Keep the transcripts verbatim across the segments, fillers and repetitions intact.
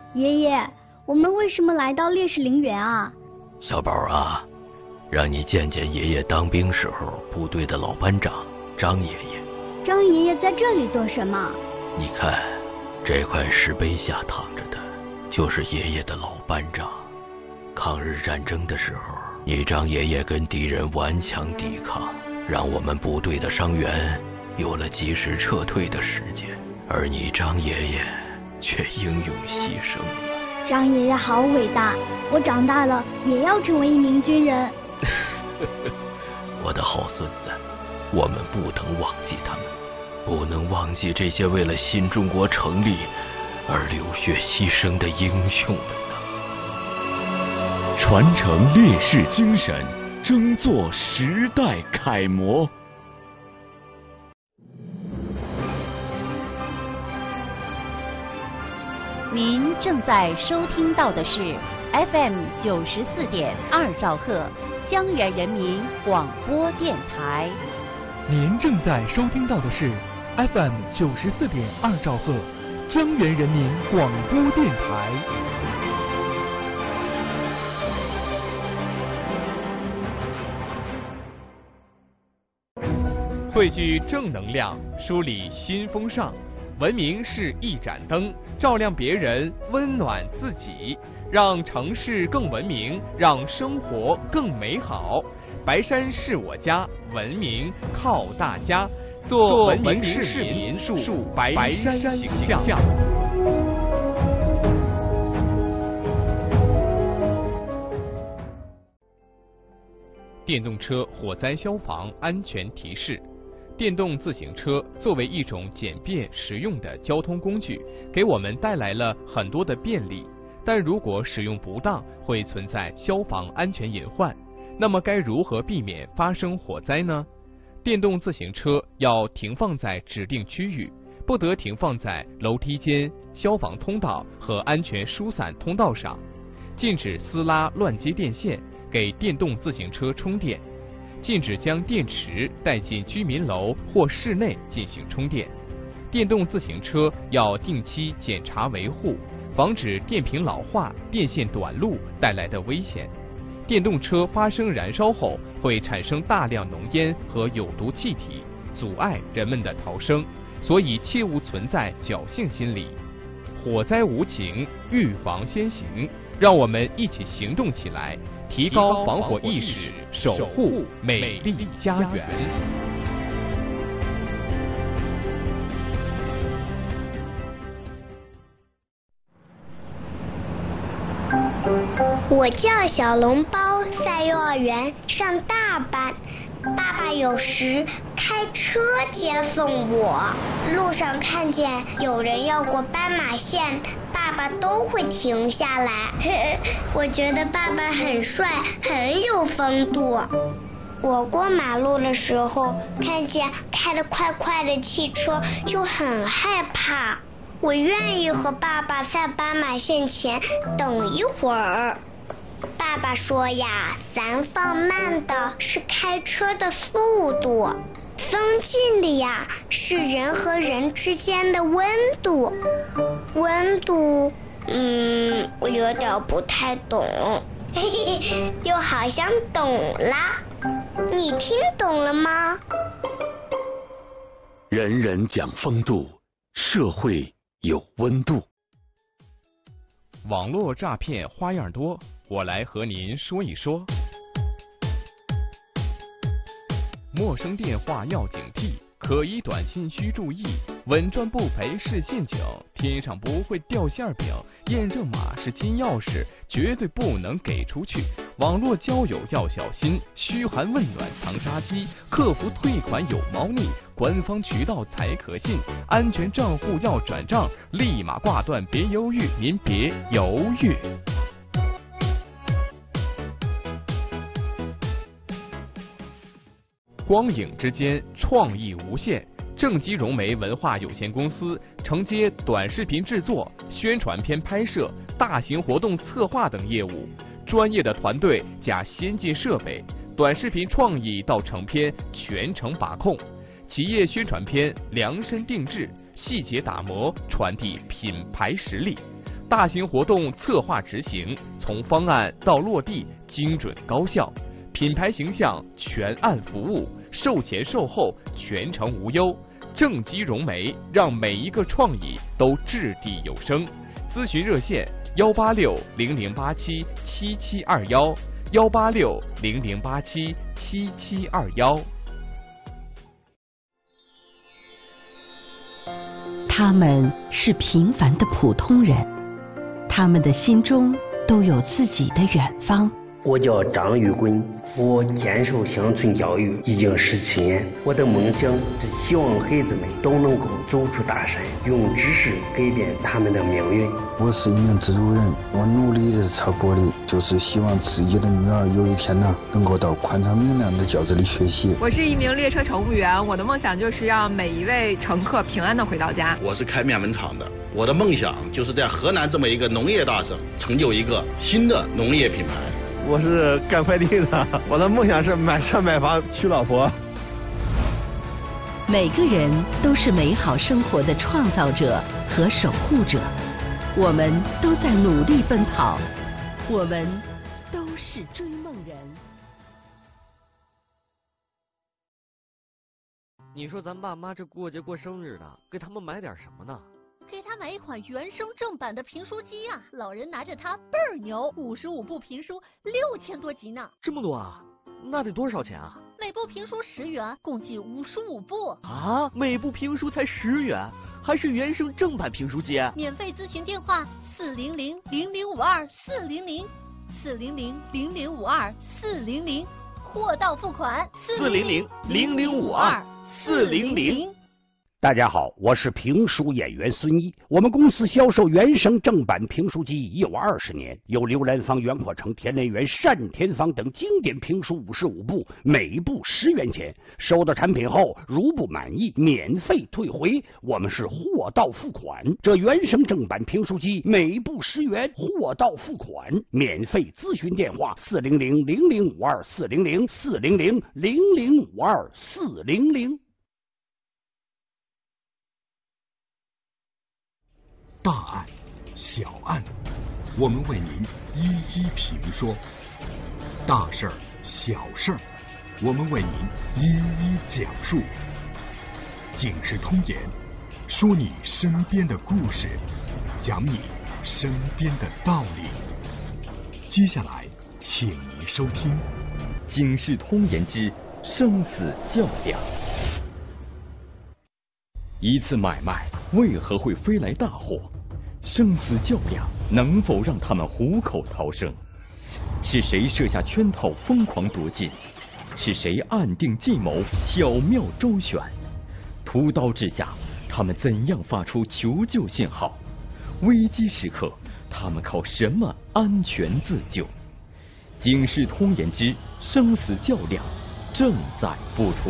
爷爷，我们为什么来到烈士陵园啊？ 小宝啊，让你见见爷爷当兵时候部队的老班长张爷爷。 张爷爷在这里做什么？ 你看，这块石碑下躺着的，就是爷爷的老班长。抗日战争的时候，你张爷爷跟敌人顽强抵抗，让我们部队的伤员有了及时撤退的时间，而你张爷爷却英勇牺牲了。 张爷爷好伟大，我长大了也要成为一名军人。 我的好孙子，我们不能忘记他们，不能忘记这些为了新中国成立而流血牺牲的英雄们啊！ 传承烈士精神，争做时代楷模。 您正在收听到的是 F M 九十四点二兆赫江源人民广播电台。 您正在收听到的是 F M 九十四点二兆赫江源人民广播电台。 汇聚正能量，梳理新风尚。文明是一盏灯，照亮别人，温暖自己，让城市更文明，让生活更美好。白山是我家，文明靠大家。做文明市民，树白山形象。电动车火灾消防安全提示。电动自行车作为一种简便实用的交通工具，给我们带来了很多的便利，但如果使用不当，会存在消防安全隐患。那么该如何避免发生火灾呢？电动自行车要停放在指定区域，不得停放在楼梯间、消防通道和安全疏散通道上。禁止撕拉乱接电线，给电动自行车充电。禁止将电池带进居民楼或室内进行充电。电动自行车要定期检查维护，防止电瓶老化、电线短路带来的危险。电动车发生燃烧后会产生大量浓烟和有毒气体，阻碍人们的逃生，所以切勿存在侥幸心理。火灾无情，预防先行，让我们一起行动起来，提高防火意识，守护美丽家园。 我叫小笼包，在幼儿园上大班。爸爸有时开车接送我，路上看见有人要过斑马线，爸爸都会停下来。我觉得爸爸很帅，很有风度。我过马路的时候，看见开得快快的汽车，就很害怕。我愿意和爸爸在斑马线前等一会儿。爸爸说呀，咱放慢的是开车的速度，增进的呀是人和人之间的温度。温度，嗯，我有点不太懂，嘿嘿，又好像懂啦。你听懂了吗？ 人人讲风度，社会有温度。 网络诈骗花样多，我来和您说一说。陌生电话要警惕，可疑短信需注意，稳赚不赔是陷阱，天上不会掉馅饼，验证码是金钥匙，绝对不能给出去。网络交友要小心，嘘寒问暖藏杀机，客服退款有猫腻，官方渠道才可信，安全账户要转账，立马挂断，别犹豫，您别犹豫。光影之间，创意无限。正极融媒文化有限公司承接短视频制作、宣传片拍摄、大型活动策划等业务，专业的团队加先进设备，短视频创意到成片全程把控。企业宣传片量身定制，细节打磨，传递品牌实力。 大型活动策划执行，从方案到落地精准高效，品牌形象全案服务，售前售后全程无忧。正畸融媒，让每一个创意都掷地有声。咨询热线：幺八六零零八七七七二幺，幺八六零零八七七七二幺。 他们是平凡的普通人，他们的心中都有自己的远方。 我叫张玉棍，我坚守乡村教育已经十七年。我的梦想是希望孩子们都能够走出大山，用知识改变他们的命运。 我是一名蜘蛛人，我努力的朝过的就是希望自己的女儿有一天呢，能够到宽敞明亮的教室里学习。 我是一名列车乘务员，我的梦想就是让每一位乘客平安的回到家。 我是开面粉厂的，我的梦想就是在河南这么一个农业大省，成就一个新的农业品牌。 我是干快递的，我的梦想是买车买房娶老婆。 每个人都是美好生活的创造者和守护者，我们都在努力奔跑，我们都是追梦人。 你说咱爸妈这过节过生日的，给他们买点什么呢？ 给他买一款原声正版的评书机呀、啊，老人拿着它倍儿牛，五十五部评书，六千多集呢。 这么多啊？那得多少钱啊？ 每部评书十元，共计五十五部。 啊，每部评书才十元，还是原声正版评书机？ 免费咨询电话：四零零零零五二四零零，四零零零零五二四零零，货到付款。 四零零零零五二四零零。 大家好，我是评书演员孙一。我们公司销售原声正版评书机已有二十年，有刘兰芳、袁阔成、田连元、单田芳等经典评书五十五部，每部十元钱。收到产品后，如不满意，免费退回。我们是货到付款。这原声正版评书机每部十元，货到付款，免费咨询电话：四零零零零五二四零零，四零零零零五二四零零。 大案、小案，我们为您一一评说；大事儿、小事儿，我们为您一一讲述。警世通言，说你身边的故事，讲你身边的道理。接下来，请您收听《 警世通言之生死较量》。一次买卖为何会飞来大祸？生死较量能否让他们虎口逃生？是谁设下圈套疯狂夺金？是谁暗定计谋巧妙周旋？屠刀之下，他们怎样发出求救信号？危机时刻，他们靠什么安全自救？警世通言之生死较量正在播出。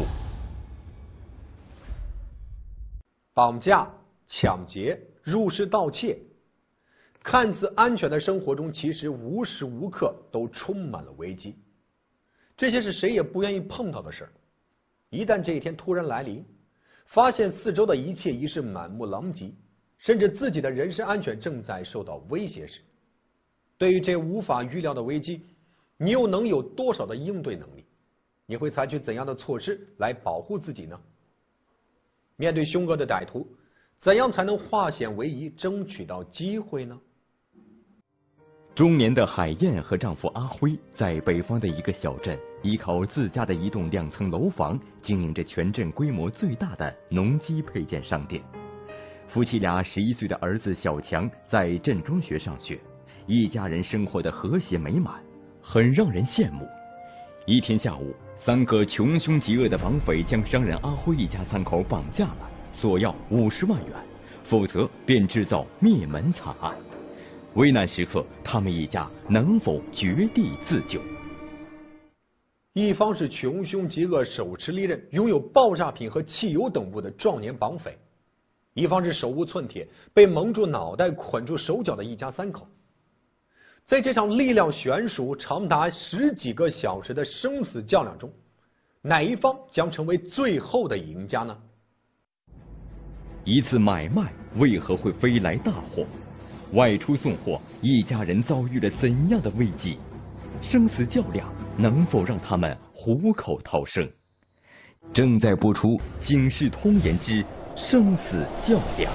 绑架、抢劫、入室盗窃，看似安全的生活中，其实无时无刻都充满了危机。这些是谁也不愿意碰到的事儿。一旦这一天突然来临，发现四周的一切已是满目狼藉，甚至自己的人身安全正在受到威胁时，对于这无法预料的危机，你又能有多少的应对能力？你会采取怎样的措施来保护自己呢？面对凶恶的歹徒，怎样才能化险为夷，争取到机会呢？ 中年的海燕和丈夫阿辉在北方的一个小镇，依靠自家的一栋两层楼房，经营着全镇规模最大的农机配件商店。夫妻俩十一岁的儿子小强在镇中学上学，一家人生活的和谐美满，很让人羡慕。一天下午，三个穷凶极恶的绑匪将商人阿辉一家三口绑架了，索要五十万元，否则便制造灭门惨案。危难时刻，他们一家能否绝地自救？ 一方是穷凶极恶、手持利刃、拥有爆炸品和汽油等物的壮年绑匪，一方是手无寸铁、被蒙住脑袋、捆住手脚的一家三口。在这场力量悬殊、长达十几个小时的生死较量中，哪一方将成为最后的赢家呢？ 一次买卖为何会飞来大祸？ 外出送货，一家人遭遇了怎样的危机？生死较量能否让他们虎口逃生？正在播出《警世通言之生死较量》。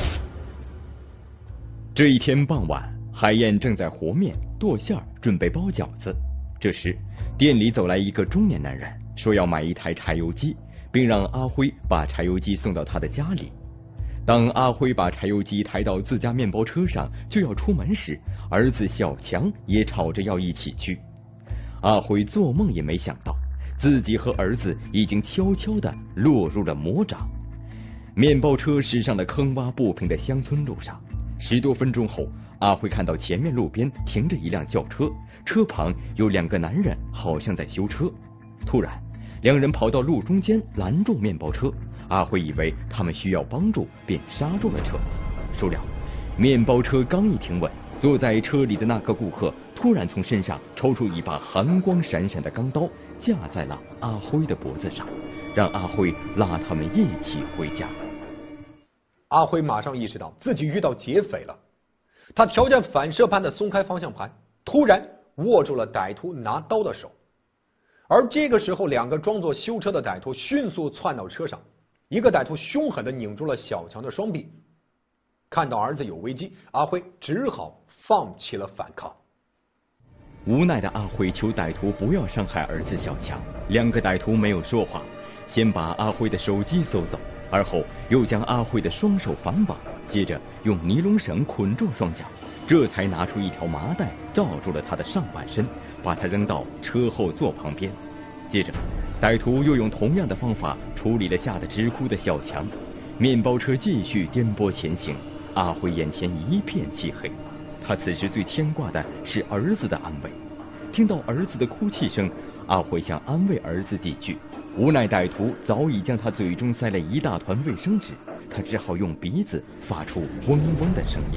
这一天傍晚，海燕正在和面剁馅儿，准备包饺子。这时，店里走来一个中年男人，说要买一台柴油机，并让阿辉把柴油机送到他的家里。当阿辉把柴油机抬到自家面包车上就要出门时，儿子小强也吵着要一起去。阿辉做梦也没想到，自己和儿子已经悄悄地落入了魔掌。面包车驶上了坑洼不平的乡村路上，十多分钟后，阿辉看到前面路边停着一辆轿车，车旁有两个男人，好像在修车。突然，两人跑到路中间拦住面包车。阿辉以为他们需要帮助，便刹住了车。孰料，面包车刚一停稳，坐在车里的那个顾客突然从身上抽出一把寒光闪闪的钢刀，架在了阿辉的脖子上，让阿辉拉他们一起回家。 阿辉马上意识到自己遇到劫匪了，他条件反射般的松开方向盘，突然握住了歹徒拿刀的手。而这个时候，两个装作修车的歹徒迅速窜到车上，一个歹徒凶狠地拧住了小强的双臂。看到儿子有危机，阿辉只好放弃了反抗。 无奈的阿辉求歹徒不要伤害儿子小强，两个歹徒没有说话，先把阿辉的手机搜走，而后又将阿辉的双手反绑，接着用尼龙绳捆住双脚，这才拿出一条麻袋罩住了他的上半身，把他扔到车后座旁边。接着，歹徒又用同样的方法处理了吓得直哭的小强。面包车继续颠簸前行，阿辉眼前一片漆黑。他此时最牵挂的是儿子的安危。听到儿子的哭泣声，阿辉想安慰儿子几句，无奈歹徒早已将他嘴中塞了一大团卫生纸，他只好用鼻子发出嗡嗡的声音。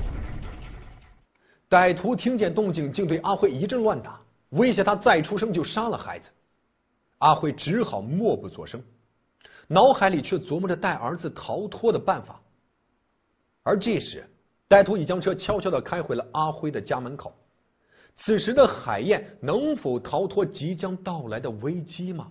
歹徒听见动静，竟对阿辉一阵乱打，威胁他再出声就杀了孩子。阿辉只好默不作声，脑海里却琢磨着带儿子逃脱的办法。而这时，歹徒已将车悄悄地开回了阿辉的家门口。此时的海燕能否逃脱即将到来的危机吗？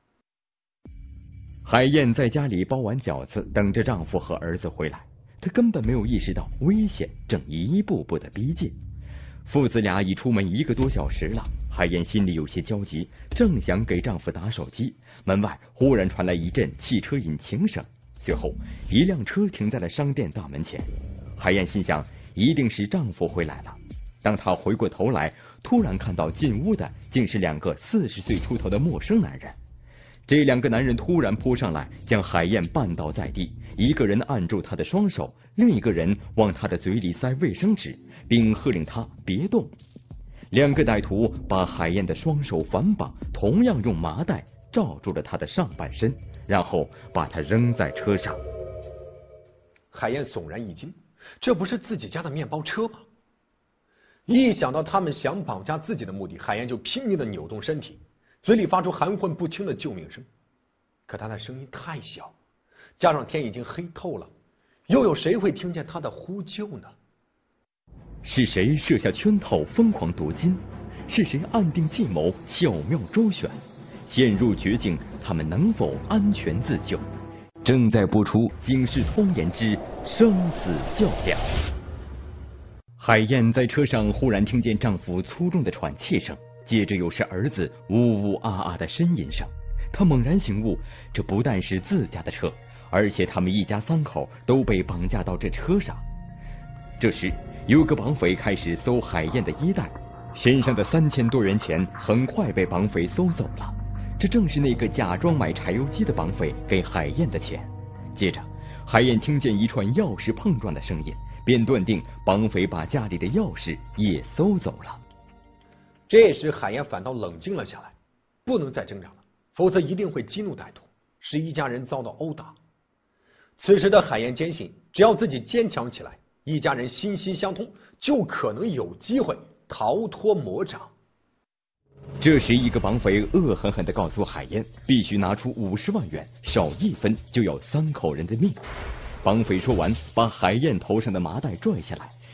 海燕在家里包完饺子，等着丈夫和儿子回来。她根本没有意识到危险正一步步的逼近。父子俩已出门一个多小时了，海燕心里有些焦急，正想给丈夫打手机，门外忽然传来一阵汽车引擎声，随后一辆车停在了商店大门前。海燕心想，一定是丈夫回来了。当她回过头来，突然看到进屋的竟是两个四十岁出头的陌生男人。这两个男人突然扑上来，将海燕绊倒在地，一个人按住她的双手，另一个人往她的嘴里塞卫生纸，并喝令她别动。两个歹徒把海燕的双手反绑，同样用麻袋罩住了她的上半身，然后把她扔在车上。 海燕悚然一惊，这不是自己家的面包车吗？一想到他们想绑架自己的目的，海燕就拼命的扭动身体，嘴里发出含混不清的救命声。可她的声音太小，加上天已经黑透了，又有谁会听见她的呼救呢？ 是谁设下圈套疯狂夺金？是谁暗定计谋巧妙周旋？陷入绝境，他们能否安全自救？正在播出《警世通言之生死较量》。海燕在车上忽然听见丈夫粗重的喘气声，接着又是儿子呜呜啊啊的呻吟声。她猛然醒悟，这不但是自家的车，而且他们一家三口都被绑架到这车上。这时，有个绑匪开始搜海燕的衣袋，身上的三千多元钱很快被绑匪搜走了。这正是那个假装买柴油机的绑匪给海燕的钱。接着，海燕听见一串钥匙碰撞的声音，便断定绑匪把家里的钥匙也搜走了。 这时海燕反倒冷静了下来，不能再挣扎了，否则一定会激怒歹徒，使一家人遭到殴打。此时的海燕坚信，只要自己坚强起来，一家人心心相通，就可能有机会逃脱魔掌。 这时，一个绑匪恶狠狠地告诉海燕，必须拿出五十万元，少一分就要三口人的命。绑匪说完，把海燕头上的麻袋拽下来，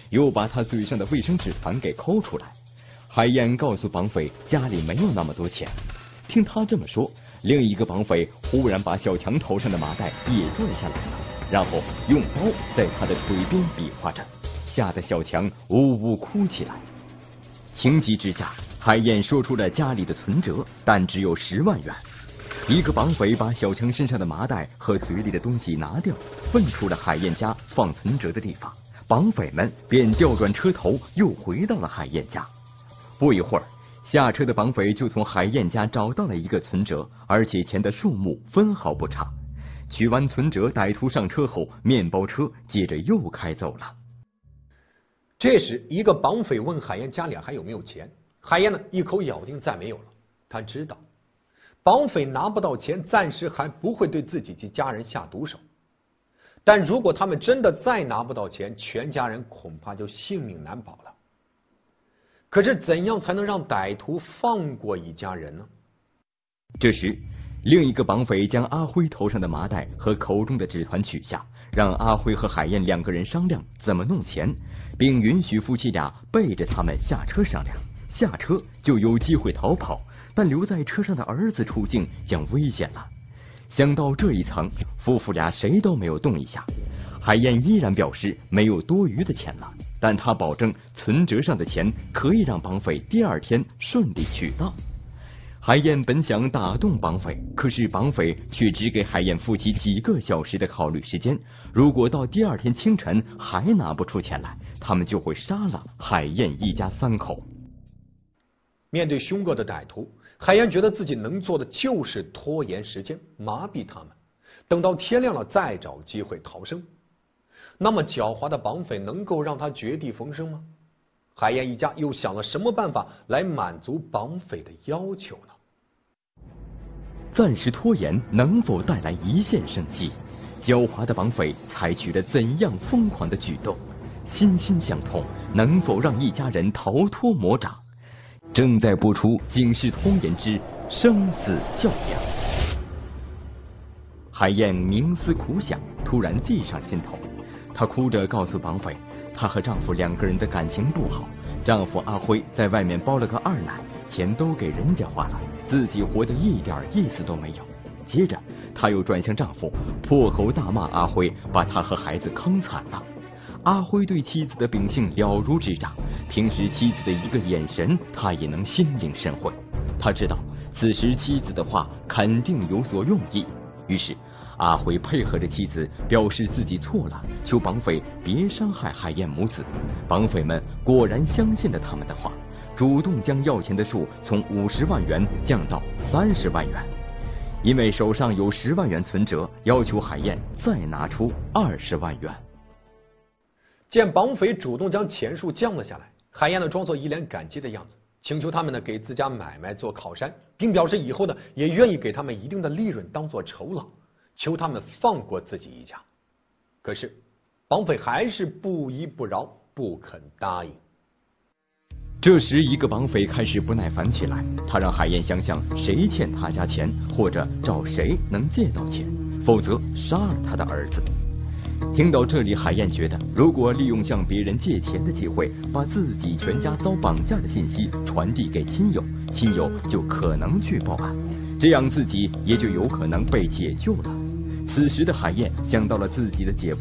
又把他嘴上的卫生纸团给抠出来。海燕告诉绑匪家里没有那么多钱。听他这么说，另一个绑匪忽然把小强头上的麻袋也拽下来了，然后用刀在他的腿边比划着，吓得小强呜呜哭起来。情急之下，海燕说出了家里的存折，但只有十万元。一个绑匪把小强身上的麻袋和嘴里的东西拿掉，问出了海燕家放存折的地方，绑匪们便调转车头又回到了海燕家。不一会儿，下车的绑匪就从海燕家找到了一个存折，而且钱的数目分毫不差。取完存折，歹徒上车后，面包车接着又开走了。 这时，一个绑匪问海燕家里还有没有钱，海燕呢一口咬定再没有了。他知道绑匪拿不到钱，暂时还不会对自己及家人下毒手，但如果他们真的再拿不到钱，全家人恐怕就性命难保了。可是怎样才能让歹徒放过一家人呢？ 这时，另一个绑匪将阿辉头上的麻袋和口中的纸团取下，让阿辉和海燕两个人商量怎么弄钱，并允许夫妻俩背着他们下车商量，下车就有机会逃跑，但留在车上的儿子处境将危险了。想到这一层，夫妇俩谁都没有动一下。海燕依然表示没有多余的钱了，但他保证存折上的钱可以让绑匪第二天顺利取到。海燕本想打动绑匪，可是绑匪却只给海燕夫妻几个小时的考虑时间，如果到第二天清晨还拿不出钱来，他们就会杀了海燕一家三口。 面对凶恶的歹徒，海燕觉得自己能做的就是拖延时间，麻痹他们，等到天亮了再找机会逃生。那么狡猾的绑匪能够让他绝地逢生吗？海燕一家又想了什么办法来满足绑匪的要求呢？ 暂时拖延能否带来一线生机？狡猾的绑匪采取了怎样疯狂的举动？心心相通能否让一家人逃脱魔掌？正在播出《警世通言之生死较量》。海燕冥思苦想，突然计上心头。她哭着告诉绑匪，她和丈夫两个人的感情不好，丈夫阿辉在外面包了个二奶，钱都给人家花了，自己活得一点意思都没有。接着她又转向丈夫，破口大骂阿辉，把他和孩子坑惨了。阿辉对妻子的秉性了如指掌，平时妻子的一个眼神他也能心领神会。他知道此时妻子的话肯定有所用意，于是阿辉配合着妻子，表示自己错了，求绑匪别伤害海燕母子。绑匪们果然相信了他们的话，主动将要钱的数从五十万元降到三十万元。因为手上有十万元存折，要求海燕再拿出二十万元。 见绑匪主动将钱数降了下来，海燕呢装作一脸感激的样子，请求他们呢给自家买卖做靠山，并表示以后呢也愿意给他们一定的利润当做酬劳，求他们放过自己一家。可是绑匪还是不依不饶，不肯答应。 这时一个绑匪开始不耐烦起来，他让海燕想想谁欠他家钱，或者找谁能借到钱，否则杀了他的儿子。听到这里，海燕觉得如果利用向别人借钱的机会，把自己全家遭绑架的信息传递给亲友，亲友就可能去报案，这样自己也就有可能被解救了。此时的海燕想到了自己的姐夫